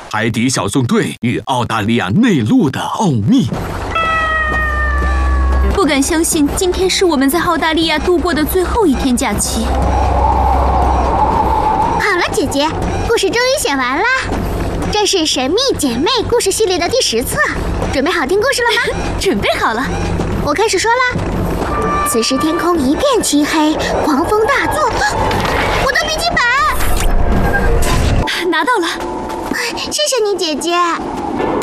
海底小纵队与澳大利亚内陆的奥秘。 不敢相信，今天是我们在澳大利亚度过的最后一天假期。 好了，姐姐，故事终于写完啦。这是《神秘姐妹》故事系列的第10册，准备好听故事了吗？ 准备好了， 我开始说啦。此时天空一片漆黑，狂风大作。我的笔记本拿到了， 谢谢你，姐姐。